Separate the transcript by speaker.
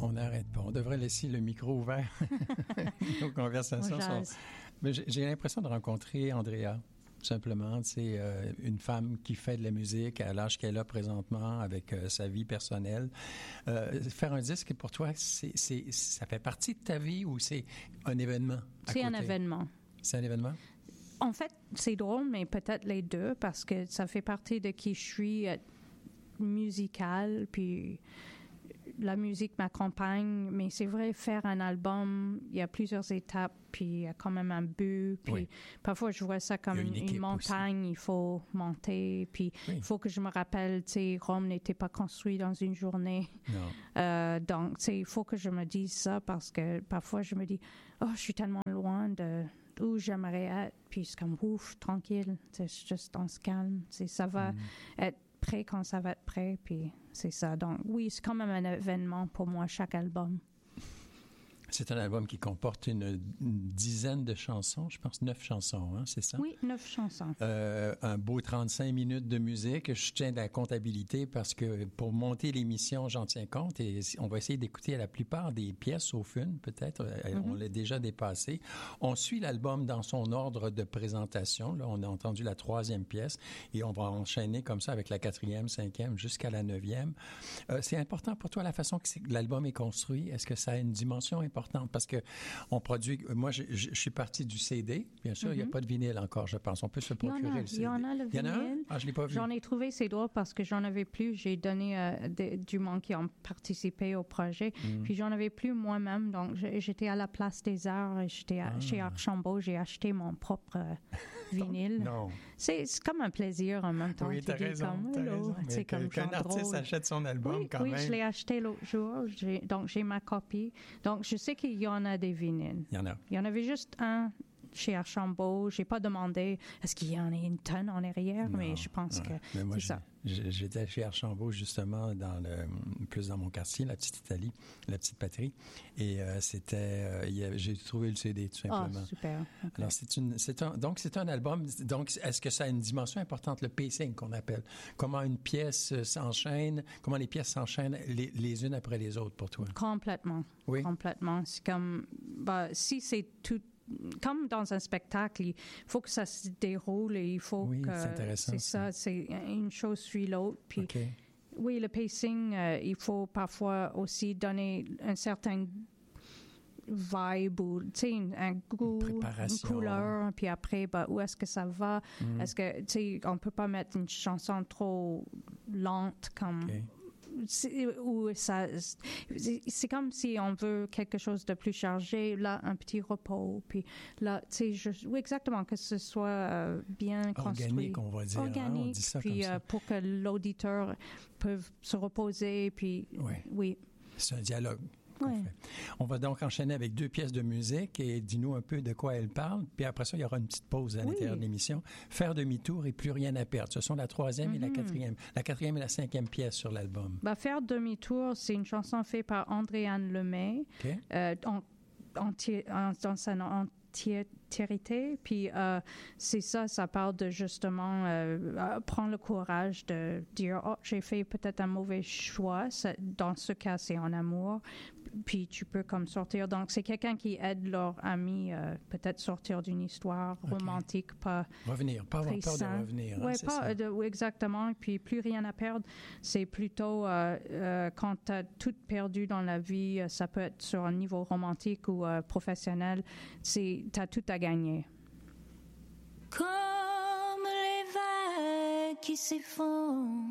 Speaker 1: On n'arrête pas. On devrait laisser le micro ouvert. Nos conversations sont... Mais j'ai l'impression de rencontrer Andrea. Simplement, c'est une femme qui fait de la musique à l'âge qu'elle a présentement avec sa vie personnelle. Faire un disque, pour toi, ça fait partie de ta vie ou c'est un événement à côté?
Speaker 2: C'est un événement.
Speaker 1: C'est un événement?
Speaker 2: En fait, c'est drôle, mais peut-être les deux, parce que ça fait partie de qui je suis musicale, puis la musique m'accompagne, mais c'est vrai, faire un album, il y a plusieurs étapes, puis il y a quand même un but, puis
Speaker 1: oui.
Speaker 2: Parfois je vois ça comme une montagne, aussi. Il faut monter, puis il faut que je me rappelle, tu sais, Rome n'était pas construit dans une journée.
Speaker 1: Non.
Speaker 2: Donc, tu sais, il faut que je me dise ça, parce que parfois je me dis, oh, je suis tellement loin de où j'aimerais être, puis c'est comme, ouf, tranquille, c'est juste on se calme, ça va être prêt quand ça va être prêt, puis c'est ça. Donc oui, c'est quand même un événement pour moi, chaque album.
Speaker 1: C'est un album qui comporte une dizaine de chansons, je pense 9 chansons, hein, c'est ça?
Speaker 2: Oui, 9 chansons.
Speaker 1: Un beau 35 minutes de musique. Je tiens de la comptabilité parce que pour monter l'émission, j'en tiens compte et on va essayer d'écouter la plupart des pièces, sauf une peut-être. On l'a déjà dépassé. On suit l'album dans son ordre de présentation. Là, on a entendu la 3e pièce et on va enchaîner comme ça avec la 4e, 5e jusqu'à la 9e. C'est important pour toi la façon que l'album est construit? Est-ce que ça a une dimension importante? Parce que on produit... Moi, je suis parti du CD. Bien sûr, il n'y a pas de vinyle encore, je pense. On peut se procurer le CD.
Speaker 2: Il y en a le vinyle.
Speaker 1: Il y en a un? Ah, je ne l'ai pas vu.
Speaker 2: J'en ai trouvé, c'est drôle, parce que j'en avais plus. J'ai donné du monde qui ont participé au projet. Puis j'en avais plus moi-même. Donc, j'étais à la Place des Arts. J'étais chez Archambault. J'ai acheté mon propre vinyle.
Speaker 1: Non.
Speaker 2: C'est comme un plaisir en même temps.
Speaker 1: Oui, t'as raison.
Speaker 2: C'est comme
Speaker 1: qu'un artiste achète son album quand même.
Speaker 2: Oui, je l'ai acheté l'autre jour. Donc, j'ai ma copie. Donc, je sais qu'il y en a des vinyles.
Speaker 1: Il y en a.
Speaker 2: Il y en avait juste un chez Archambault. Je n'ai pas demandé est-ce qu'il y en a une tonne en arrière, mais je pense que c'est ça.
Speaker 1: J'étais chez Archambault, justement, plus dans mon quartier, la petite Italie, la petite patrie. Et j'ai trouvé le CD, tout simplement.
Speaker 2: Ah, super. Okay.
Speaker 1: Alors, donc, c'est un album. Donc, est-ce que ça a une dimension importante, le pacing qu'on appelle? Comment une pièce s'enchaîne, comment les pièces s'enchaînent les unes après les autres pour toi?
Speaker 2: Complètement. Oui. Complètement. C'est comme, si c'est tout, comme dans un spectacle, il faut que ça se déroule et il faut que...
Speaker 1: c'est intéressant.
Speaker 2: C'est ça, c'est une chose suit l'autre. Puis, oui, le pacing, il faut parfois aussi donner un certain vibe ou, tu sais, un goût, une couleur, puis après, où est-ce que ça va? Est-ce que, tu sais, on peut pas mettre une chanson trop lente comme... C'est comme si on veut quelque chose de plus chargé, là, un petit repos, puis là, tu sais, oui, exactement, que ce soit bien construit.
Speaker 1: Organique, on va dire.
Speaker 2: Organique,
Speaker 1: on dit ça
Speaker 2: puis
Speaker 1: comme ça.
Speaker 2: Pour que l'auditeur peut se reposer, puis oui.
Speaker 1: C'est un dialogue. On va donc enchaîner avec 2 pièces de musique et dis-nous un peu de quoi elles parlent. Puis après ça, il y aura une petite pause à l'intérieur de l'émission. Faire demi-tour et plus rien à perdre. Ce sont la 3e et la 4e. La 4e et la 5e pièce sur l'album.
Speaker 2: Faire demi-tour, c'est une chanson faite par Andréane Lemay. Dans sa entièreté. Puis c'est ça parle de justement prendre le courage de dire j'ai fait peut-être un mauvais choix. Dans ce cas, c'est en amour. Puis tu peux comme sortir. Donc c'est quelqu'un qui aide leur ami peut-être sortir d'une histoire romantique, pas
Speaker 1: revenir, pas avoir peur de revenir.
Speaker 2: Oui, exactement. Puis plus rien à perdre. C'est plutôt quand tu as tout perdu dans la vie, ça peut être sur un niveau romantique ou professionnel, tu as tout à gagner.
Speaker 3: Comme les vagues qui s'effondrent